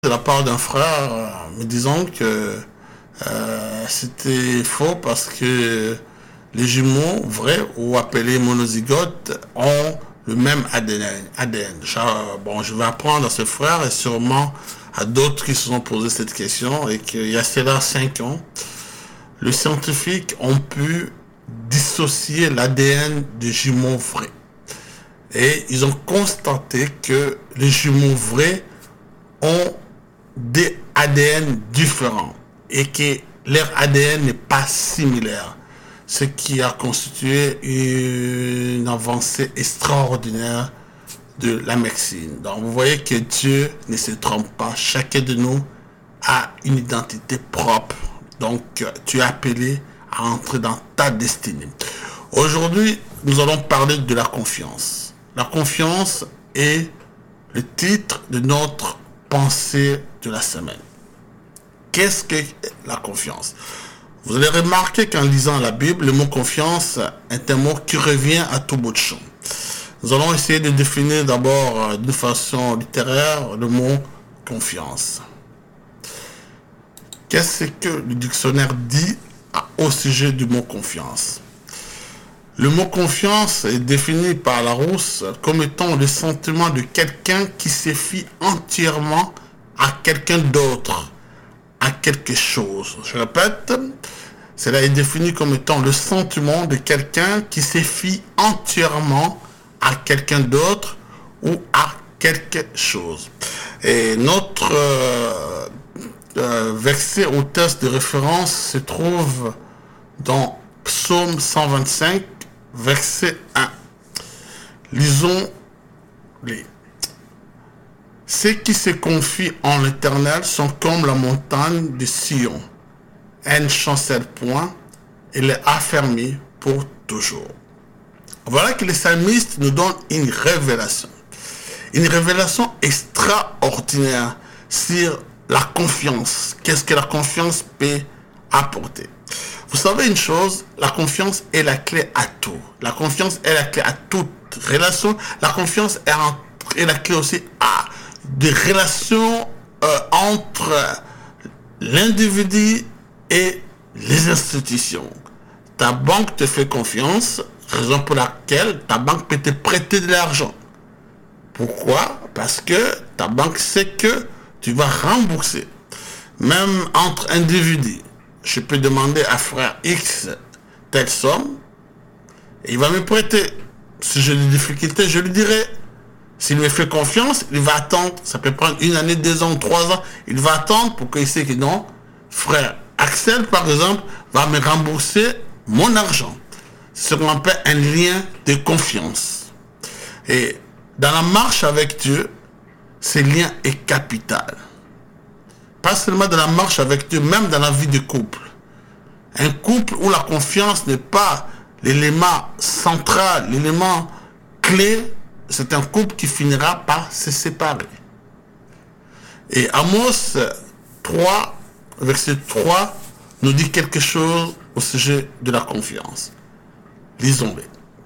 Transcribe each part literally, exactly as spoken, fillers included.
de la part d'un frère euh, me disant que euh, c'était faux parce que les jumeaux vrais ou appelés monozygotes ont le même A D N. A D N. Genre, bon, je vais apprendre à ce frère et sûrement à d'autres qui se sont posé cette question et qu'il y a cela cinq ans, les scientifiques ont pu dissocier l'A D N des jumeaux vrais. Et ils ont constaté que les jumeaux vrais ont des A D N différents et que leur A D N n'est pas similaire, ce qui a constitué une avancée extraordinaire de la médecine. Donc vous voyez que Dieu ne se trompe pas, chacun de nous a une identité propre, donc tu es appelé à entrer dans ta destinée. Aujourd'hui, nous allons parler de la confiance. La confiance est le titre de notre pensée de la semaine. Qu'est-ce que la confiance? Vous allez remarquer qu'en lisant la Bible, le mot confiance est un mot qui revient à tout bout de champ. Nous allons essayer de définir d'abord de façon littéraire le mot confiance. Qu'est-ce que le dictionnaire dit au sujet du mot confiance? Le mot confiance est défini par Larousse comme étant le sentiment de quelqu'un qui se fie entièrement à quelqu'un d'autre, à quelque chose. Je répète, cela est défini comme étant le sentiment de quelqu'un qui se fie entièrement à quelqu'un d'autre ou à quelque chose. Et notre euh, euh, verset au texte de référence se trouve dans Psaume cent vingt-cinq, verset un. Lisons-les. Ceux qui se confient en l'Éternel sont comme la montagne de Sion. Elle ne chancelle point, elle est affermie pour toujours. Voilà que le psalmiste nous donne une révélation. Une révélation extraordinaire sur la confiance. Qu'est-ce que la confiance peut apporter? Vous savez une chose, la confiance est la clé à tout. La confiance est la clé à toute relation. La confiance est, en, est la clé aussi à des relations euh, entre l'individu et les institutions. Ta banque te fait confiance, raison pour laquelle ta banque peut te prêter de l'argent. Pourquoi? Parce que ta banque sait que tu vas rembourser. Même entre individus. Je peux demander à frère X telle somme et il va me prêter. Si j'ai des difficultés, je lui dirai. S'il me fait confiance, il va attendre. Ça peut prendre une année, deux ans, trois ans. Il va attendre pour qu'il sait que non, frère Axel, par exemple, va me rembourser mon argent. C'est ce qu'on appelle un lien de confiance. Et dans la marche avec Dieu, ce lien est capital. Pas seulement dans la marche avec Dieu, même dans la vie de couple. Un couple où la confiance n'est pas l'élément central, l'élément clé, c'est un couple qui finira par se séparer. Et Amos trois, verset trois, nous dit quelque chose au sujet de la confiance. Lisons-le.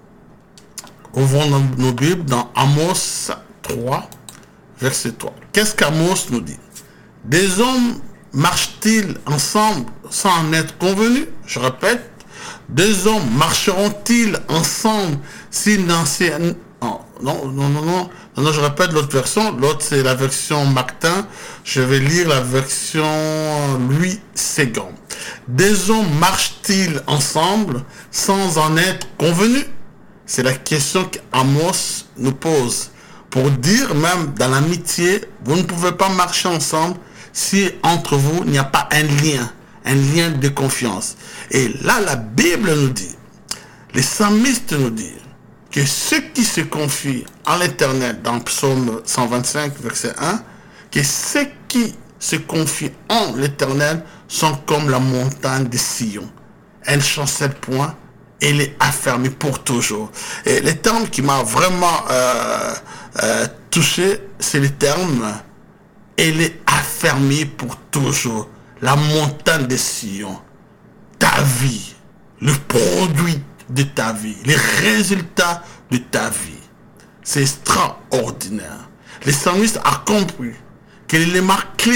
Ouvrons nos, nos Bibles dans Amos trois, verset trois. Qu'est-ce qu'Amos nous dit? Des hommes marchent-ils ensemble sans en être convenus? Je répète, deux hommes marcheront-ils ensemble s'ils n'en s'en... Non, non, non, non, non, non, je répète l'autre version. L'autre, c'est la version Martin. Je vais lire la version Louis Ségon. Des hommes marchent-ils ensemble sans en être convenus? C'est la question qu'Amos nous pose. Pour dire, même dans l'amitié, vous ne pouvez pas marcher ensemble si entre vous, il n'y a pas un lien, un lien de confiance. Et là, la Bible nous dit, les psalmistes nous disent, que ceux qui se confient en l'Éternel, dans Psaume cent vingt-cinq, verset un, que ceux qui se confient en l'Éternel sont comme la montagne de Sion. Elle ne chancelle point, elle est affermie pour toujours. Et le terme qui m'a vraiment euh, euh, touché, c'est le terme elle est affermie pour toujours. La montagne de Sion, ta vie, le produit de ta vie, les résultats de ta vie. C'est extraordinaire. Le psalmiste a compris Quel élément clé